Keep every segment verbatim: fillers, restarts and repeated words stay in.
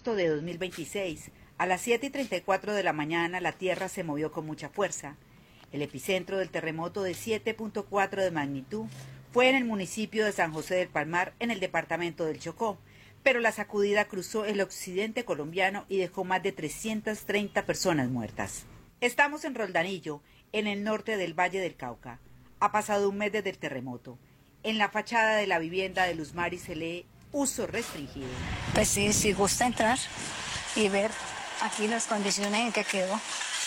agosto de dos mil veintiséis, a las siete y treinta y cuatro de la mañana, la tierra se movió con mucha fuerza. El epicentro del terremoto de siete punto cuatro de magnitud fue en el municipio de San José del Palmar, en el departamento del Chocó, pero la sacudida cruzó el occidente colombiano y dejó más de trescientas treinta personas muertas. Estamos en Roldanillo, en el norte del Valle del Cauca. Ha pasado un mes desde el terremoto. En la fachada de la vivienda de Luz Mari se lee uso restringido. Pues sí, si gusta entrar y ver aquí las condiciones en que quedó.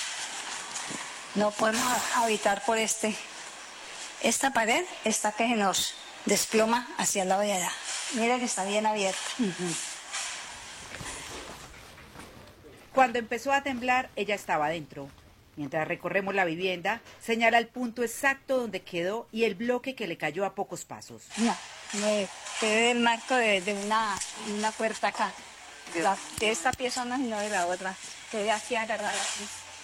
No podemos habitar por este. Esta pared está que se nos desploma hacia el lado de allá. Mira que está bien abierta. Uh-huh. Cuando empezó a temblar, ella estaba adentro. Mientras recorremos la vivienda, señala el punto exacto donde quedó y el bloque que le cayó a pocos pasos. No, me quedé del marco de, de una, una puerta acá. La, de esta pieza no, sino de la otra. Quedé aquí agarrada así.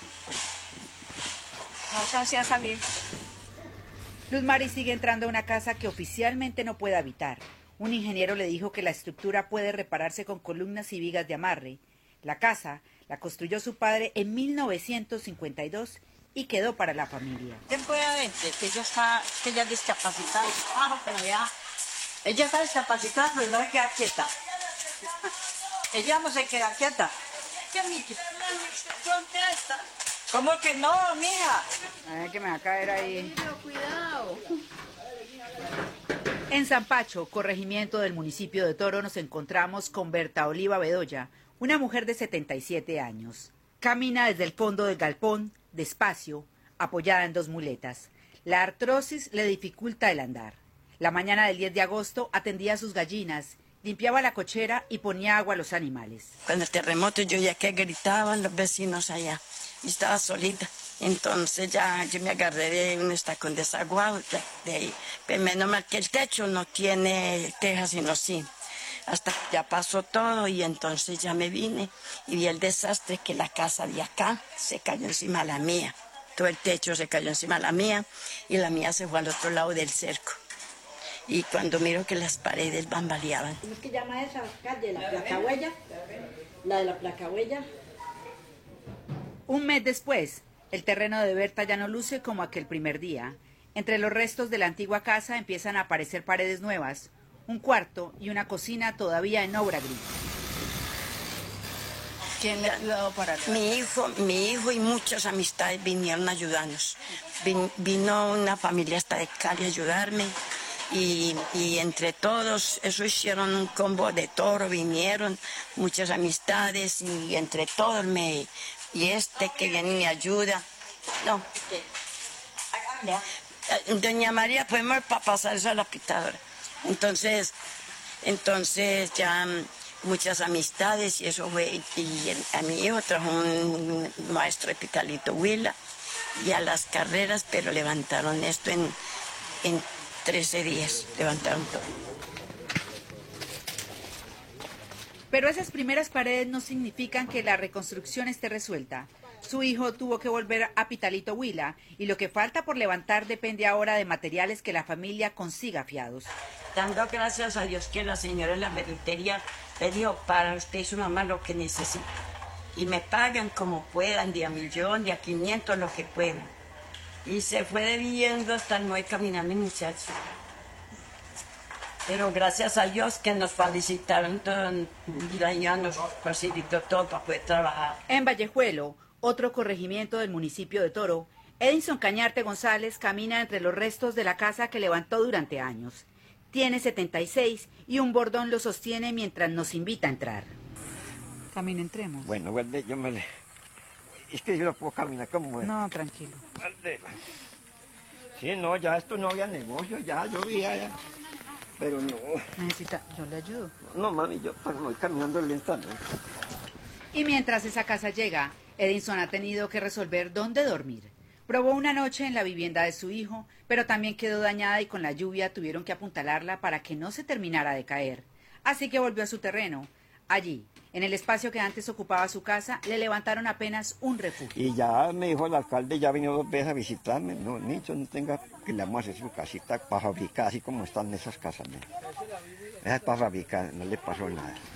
No alcancé a salir. Luz Mari sigue entrando a una casa que oficialmente no puede habitar. Un ingeniero le dijo que la estructura puede repararse con columnas y vigas de amarre. La casa la construyó su padre en mil novecientos cincuenta y dos y quedó para la familia. Temporalmente, que ella está, que ella es discapacitada. Ah, pero ya. Ella está discapacitada, pero no se queda quieta. Ella no se queda quieta. ¿Qué, mija? ¿Cómo que no, mija? A ver que me va a caer ahí. Pero cuidado. En San Pacho, corregimiento del municipio de Toro, nos encontramos con Berta Oliva Bedoya, una mujer de setenta y siete años. Camina desde el fondo del galpón, despacio, apoyada en dos muletas. La artrosis le dificulta el andar. La mañana del diez de agosto atendía a sus gallinas, limpiaba la cochera y ponía agua a los animales. Cuando el terremoto yo ya que gritaban los vecinos allá, y estaba solita. Entonces ya yo me agarré de un estacón desaguado de, de ahí. Pero menos mal que el techo no tiene tejas sino zinc. Hasta que ya pasó todo y entonces ya me vine y vi el desastre que la casa de acá se cayó encima de la mía. Todo el techo se cayó encima de la mía y la mía se fue al otro lado del cerco. Y cuando miro que las paredes bambaleaban. ¿Cómo es que llama esa calle? ¿La Placahuella? La de la Placahuella. Un mes después, el terreno de Berta ya no luce como aquel primer día. Entre los restos de la antigua casa empiezan a aparecer paredes nuevas, un cuarto y una cocina todavía en obra gris. ¿Quién le ha ayudado para eso? Mi hijo, mi hijo y muchas amistades vinieron a ayudarnos. Vin, vino una familia hasta de Cali a ayudarme y, y entre todos, eso hicieron un combo de Toro, vinieron muchas amistades y entre todos me... Y este que viene y me ayuda. No. Doña María, podemos para pasar eso a la pitadora. Entonces, entonces ya muchas amistades y eso fue. Y a mi hijo trajo un maestro de Pitalito Huila y a las carreras, pero levantaron esto en, en trece días. Levantaron todo. Pero esas primeras paredes no significan que la reconstrucción esté resuelta. Su hijo tuvo que volver a Pitalito Huila y lo que falta por levantar depende ahora de materiales que la familia consiga fiados. Dando gracias a Dios que la señora de la ferretería le dijo para usted y su mamá lo que necesita. Y me pagan como puedan, de a millón, de a quinientos, lo que puedan. Y se fue debiendo hasta el no caminar mi muchacho. Pero gracias a Dios que nos felicitaron y la señora nos facilitó todo para poder trabajar. En Vallejuelo, otro corregimiento del municipio de Toro, Edinson Cañarte González camina entre los restos de la casa que levantó durante años. Tiene setenta y seis y un bordón lo sostiene mientras nos invita a entrar. Camina, entremos. Bueno, guarde, yo me le... Es que yo no puedo caminar como... No, tranquilo. Guarde. Sí, no, ya esto no había negocio, ya yo vi ya... Pero no. Necesita, yo le ayudo. No, mami, yo pues, voy caminando lentamente. Y mientras esa casa llega, Edinson ha tenido que resolver dónde dormir. Probó una noche en la vivienda de su hijo, pero también quedó dañada y con la lluvia tuvieron que apuntalarla para que no se terminara de caer. Así que volvió a su terreno. Allí, en el espacio que antes ocupaba su casa, le levantaron apenas un refugio. Y ya me dijo el alcalde, ya vino dos veces a visitarme. No, nicho, no tenga que le vamos a hacer su casita para fabricar, así como están esas casas. ¿No? Esa es para fabricar, no le pasó nada.